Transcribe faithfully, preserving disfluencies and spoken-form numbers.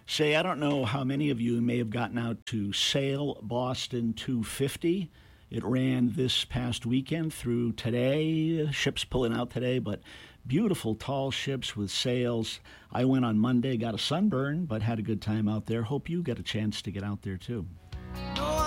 Say, I don't know how many of you may have gotten out to Sail Boston two fifty. It ran this past weekend through today. Ships pulling out today, but beautiful tall ships with sails. I went on Monday, got a sunburn, but had a good time out there. Hope you get a chance to get out there too.